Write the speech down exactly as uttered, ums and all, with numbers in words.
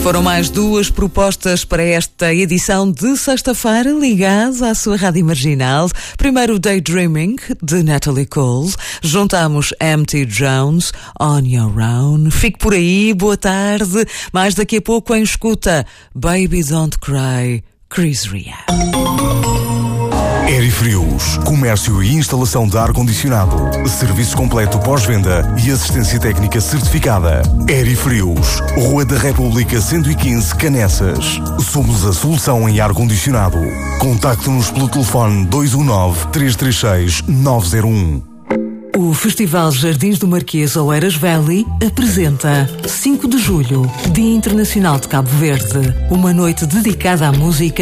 Foram mais duas propostas para esta edição de sexta-feira, ligadas à sua rádio marginal. Primeiro, Daydreaming, de Natalie Cole. Juntamos M T Jones, On Your Own. Fique por aí, boa tarde. Mais daqui a pouco em escuta, Baby Don't Cry, Chris Ria. Aerifrios, comércio e instalação de ar-condicionado, serviço completo pós-venda e assistência técnica certificada. Aerifrios, Rua da República cento e quinze, Canessas. Somos a solução em ar-condicionado. Contacte-nos pelo telefone dois um nove, três três seis, nove zero um. O Festival Jardins do Marquês Oeiras Valley apresenta cinco de julho, Dia Internacional de Cabo Verde, uma noite dedicada à música